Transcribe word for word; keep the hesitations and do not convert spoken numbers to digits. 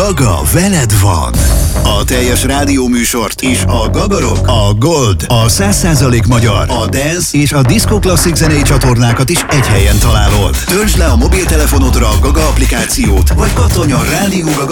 Gaga veled van. A teljes rádióműsort és a Gagarok, a Gold, a száz százalék magyar, a Dance és a Disco Classic zenei csatornákat is egy helyen találod. Töltsd le a mobiltelefonodra a Gaga applikációt, vagy kattanj a rádió Gaga